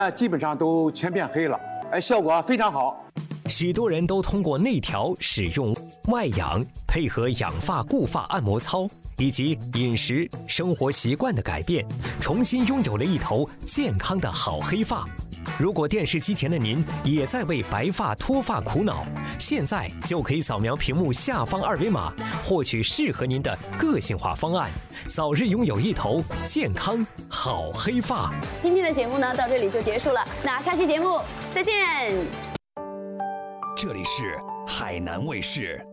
基本上都全变黑了，效果非常好。 许多人都通过内调、使用外养，配合养发、固发按摩操，以及饮食、生活习惯的改变，重新拥有了一头健康的好黑发。如果电视机前的您也在为白发脱发苦恼，现在就可以扫描屏幕下方二维码，获取适合您的个性化方案，早日拥有一头健康好黑发。 今天的节目呢，到这里就结束了，那下期节目再见。 这里是海南卫视。